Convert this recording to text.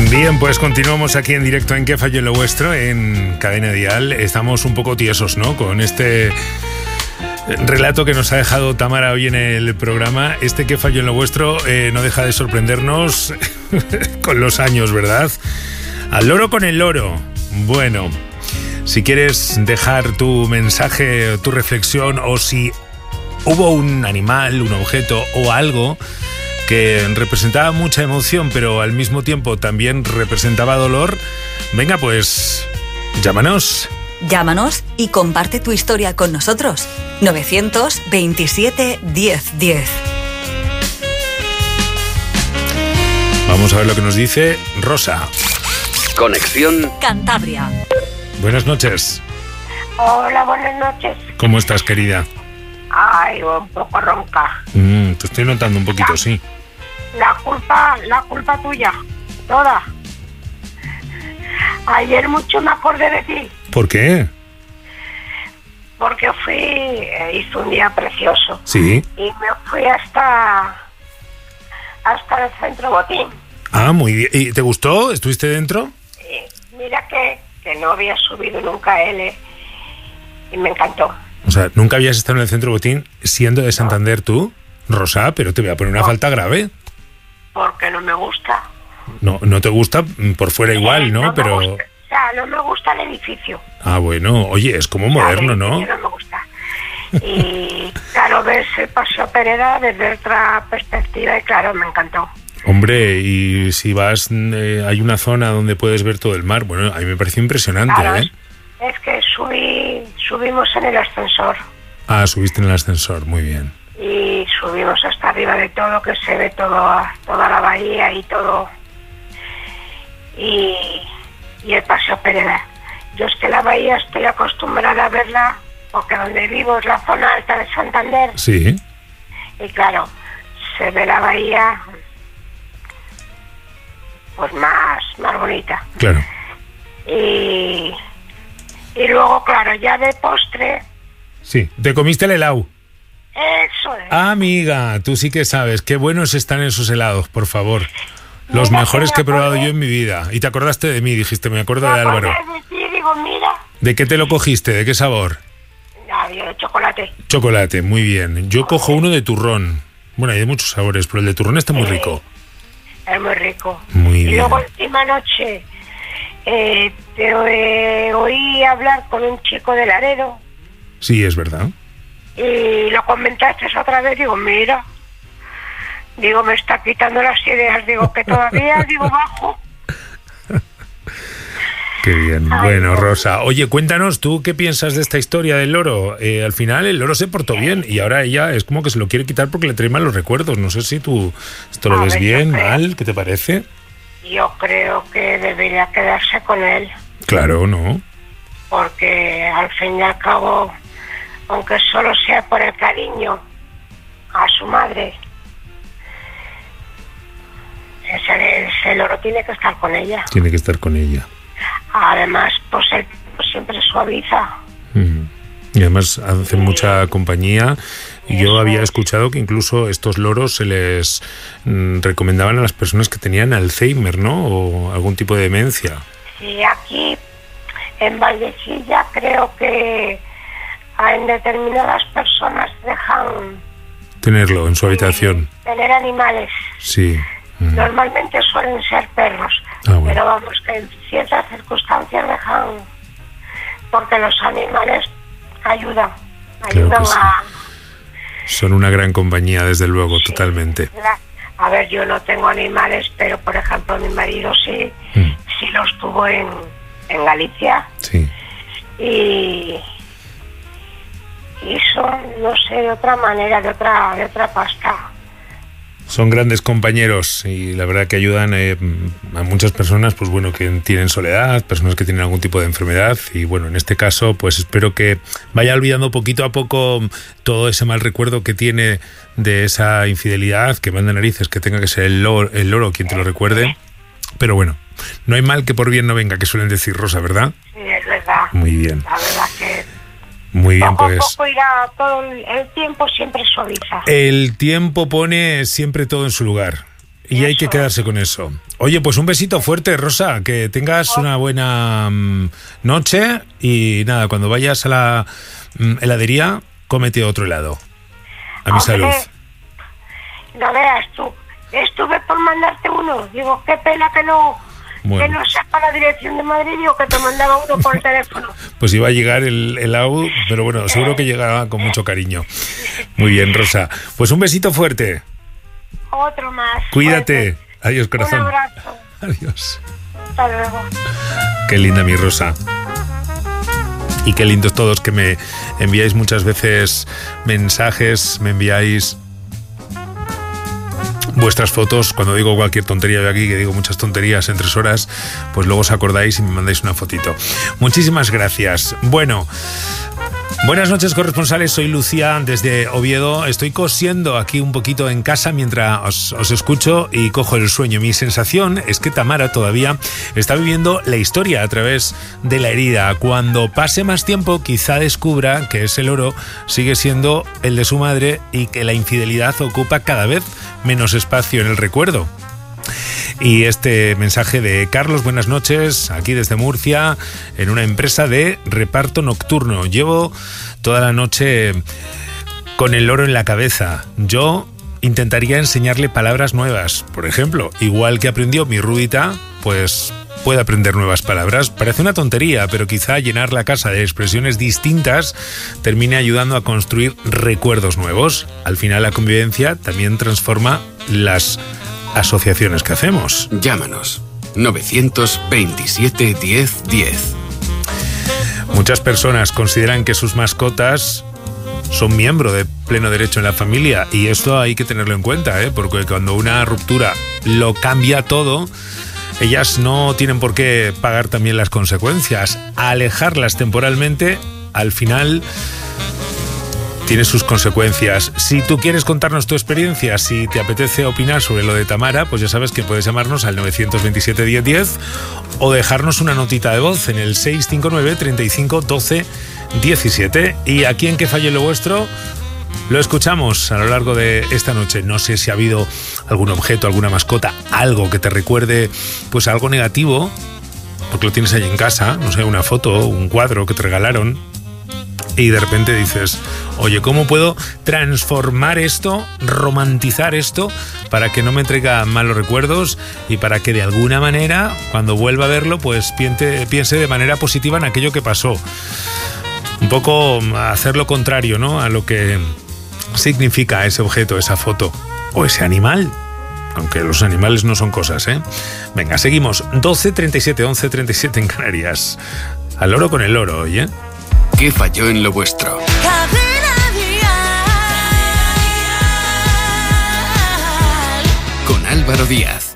Bien, pues continuamos aquí en directo en ¿Qué falló en lo vuestro? En Cadena Dial. Estamos un poco tiesos, ¿no? Con este relato que nos ha dejado Tamara hoy en el programa. Este ¿Qué falló en lo vuestro? No deja de sorprendernos con los años, ¿verdad? Al loro con el loro. Bueno, si quieres dejar tu mensaje, tu reflexión, o si hubo un animal, un objeto o algo que representaba mucha emoción, pero al mismo tiempo también representaba dolor, venga, pues llámanos. Llámanos y comparte tu historia con nosotros. 927 1010. Vamos a ver lo que nos dice Rosa. Conexión Cantabria. Buenas noches. Hola, buenas noches. ¿Cómo estás, querida? Ay, un poco ronca. Te estoy notando un poquito, sí. La culpa tuya, toda. Ayer mucho me acordé de ti. ¿Por qué? Porque hice un día precioso. Sí. Y me fui hasta el centro Botín. Ah, muy bien. ¿Y te gustó? ¿Estuviste dentro? Mira que no había subido nunca a él, y me encantó. O sea, ¿nunca habías estado en el centro Botín siendo de Santander tú, Rosa? Pero te voy a poner una falta grave. Porque no me gusta. No te gusta por fuera igual, ¿no? Pero o sea, no me gusta el edificio. Ah, bueno, oye, es como moderno, ¿no? No me gusta. Y claro, ves el Paseo Pereda desde otra perspectiva y claro, me encantó. Hombre, y si vas, hay una zona donde puedes ver todo el mar. Bueno, a mí me pareció impresionante, claro, ¿eh? Es que subimos en el ascensor. Ah, subiste en el ascensor, muy bien. Y subimos hasta arriba de todo, que se ve toda la bahía y todo. Y el Paseo Pereda. Yo es que la bahía estoy acostumbrada a verla, porque donde vivo es la zona alta de Santander. Sí. Y claro, se ve la bahía pues más bonita. Claro. Y luego, claro, ya de postre... Sí, ¿te comiste el helado? Eso es. Ah, amiga, tú sí que sabes, qué buenos están esos helados, por favor. Los Mira, mejores que he probado yo en mi vida. Y te acordaste de mí, dijiste, me acuerdo de Álvaro. De ti, digo, mira. ¿De qué te lo cogiste? ¿De qué sabor? Yo de chocolate. Chocolate, muy bien. Yo cojo uno de turrón. Bueno, hay de muchos sabores, pero el de turrón está muy rico. Es muy rico. Muy y bien. luego, última noche, te oí hablar con un chico de Laredo. Sí, es verdad. Y lo comentaste otra vez, digo, mira. Digo, me está quitando las ideas, digo, que todavía, digo, bajo. Qué bien. Ay, bueno, no. Rosa, oye, cuéntanos tú qué piensas de esta historia del loro. Al final el loro se portó bien y ahora ella es como que se lo quiere quitar porque le trae mal los recuerdos. No sé si tú esto lo A ves ver, bien, yo creo. mal, ¿qué te parece? Yo creo que debería quedarse con él, Claro, ¿no? porque al fin y al cabo, aunque solo sea por el cariño a su madre, ese loro tiene que estar con ella. Tiene que estar con ella. Además, pues él siempre suaviza. Y además hacen mucha compañía. Y yo Eso había es. escuchado que incluso estos loros se les recomendaban a las personas que tenían Alzheimer, ¿no? O algún tipo de demencia. Sí, aquí en Valdecilla creo que en determinadas personas dejan Tenerlo en su habitación. tener animales. Sí. Normalmente suelen ser perros, Ah, bueno. pero vamos, que en ciertas circunstancias dejan, porque los animales ayudan Claro que sí. a... Son una gran compañía, desde luego, totalmente. A ver, yo no tengo animales, pero por ejemplo mi marido sí los tuvo en Galicia Sí. y son, no sé, de otra manera, de otra pasta. Son grandes compañeros y la verdad que ayudan a muchas personas, pues bueno, que tienen soledad, personas que tienen algún tipo de enfermedad y bueno, en este caso, pues espero que vaya olvidando poquito a poco todo ese mal recuerdo que tiene de esa infidelidad, que manda narices, que tenga que ser el loro quien te lo recuerde. Pero bueno, no hay mal que por bien no venga, que suelen decir, Rosa, ¿verdad? Sí, es verdad. Muy bien. La verdad que Muy bien, poco a pues. poco irá todo el tiempo, siempre suaviza. El tiempo pone siempre todo en su lugar. Y hay que quedarse con eso. Oye, pues un besito fuerte, Rosa, que tengas una buena noche y nada, cuando vayas a la heladería, cómete otro helado. A mi salud. No veas tú, estuve por mandarte uno, digo, qué pena que no sepa la dirección de Madrid, digo que te mandaba uno por el teléfono. Pues iba a llegar el helado, pero bueno, seguro que llegaba con mucho cariño. Muy bien, Rosa. Pues un besito fuerte. Otro más. Cuídate. Fuerte. Adiós, corazón. Un abrazo. Adiós. Hasta luego. Qué linda mi Rosa. Y qué lindos todos que me enviáis muchas veces mensajes, me enviáis vuestras fotos. Cuando digo cualquier tontería de aquí, que digo muchas tonterías en 3 horas, pues luego os acordáis y me mandáis una fotito. Muchísimas gracias. Bueno, buenas noches, corresponsales. Soy Lucía desde Oviedo. Estoy cosiendo aquí un poquito en casa mientras os escucho y cojo el sueño. Mi sensación es que Tamara todavía está viviendo la historia a través de la herida. Cuando pase más tiempo, quizá descubra que ese loro sigue siendo el de su madre y que la infidelidad ocupa cada vez menos espacio en el recuerdo. Y este mensaje de Carlos: buenas noches, aquí desde Murcia, en una empresa de reparto nocturno. Llevo toda la noche con el loro en la cabeza. Yo intentaría enseñarle palabras nuevas. Por ejemplo, igual que aprendió mi Rudita, pues puede aprender nuevas palabras. Parece una tontería, pero quizá llenar la casa de expresiones distintas termine ayudando a construir recuerdos nuevos. Al final, la convivencia también transforma las asociaciones que hacemos. Llámanos 927 10 10. Muchas personas consideran que sus mascotas son miembro de pleno derecho en la familia, y esto hay que tenerlo en cuenta, porque cuando una ruptura lo cambia todo, ellas no tienen por qué pagar también las consecuencias. Alejarlas temporalmente, al final, tiene sus consecuencias. Si tú quieres contarnos tu experiencia, si te apetece opinar sobre lo de Tamara, pues ya sabes que puedes llamarnos al 927 10 10 o dejarnos una notita de voz en el 659 35 12 17. Y aquí en Que Falle Lo Vuestro lo escuchamos a lo largo de esta noche. No sé si ha habido algún objeto, alguna mascota, algo que te recuerde pues algo negativo, porque lo tienes ahí en casa, no sé, una foto, un cuadro que te regalaron, y de repente dices, oye, ¿cómo puedo transformar esto, romantizar esto, para que no me traiga malos recuerdos y para que de alguna manera, cuando vuelva a verlo, pues piense de manera positiva en aquello que pasó? Un poco hacer lo contrario, ¿no?, a lo que significa ese objeto, esa foto o ese animal, aunque los animales no son cosas, ¿eh? Venga, seguimos. 12:37, 11:37 en Canarias. Al loro con el loro, oye. ¿Qué falló en lo vuestro? Con Álvaro Díaz.